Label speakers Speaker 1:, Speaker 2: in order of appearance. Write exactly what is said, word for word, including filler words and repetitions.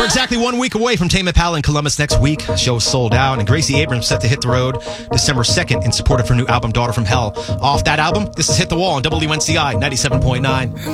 Speaker 1: exactly one week away from Tame Impala in Columbus next week. The show is sold out, and Gracie Abrams set to hit the road December second in support of her new album, Daughter from Hell. Off that album, this is Hit the Wall on W N C I ninety-seven point nine.